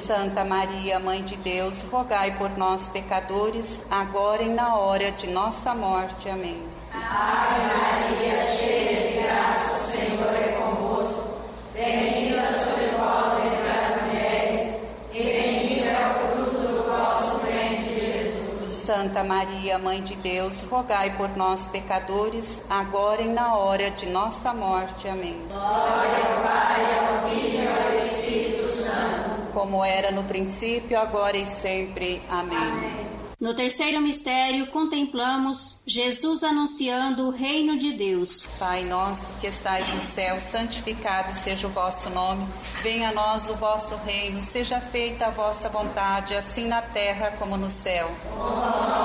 Santa Maria, Mãe de Deus, rogai por nós, pecadores, agora e na hora de nossa morte. Amém. Ave Maria, cheia de graça, o Senhor é convosco. Bendita sois vós entre as mulheres, e bendito é o fruto do vosso ventre, Jesus. Santa Maria, Mãe de Deus, rogai por nós, pecadores, agora e na hora de nossa morte. Amém. Glória ao Pai, ao Filho e ao Espírito Santo, como era no princípio, agora e sempre. Amém. Amém. No terceiro mistério, contemplamos Jesus anunciando o reino de Deus. Pai nosso que estais no céu, santificado seja o vosso nome. Venha a nós o vosso reino, seja feita a vossa vontade, assim na terra como no céu.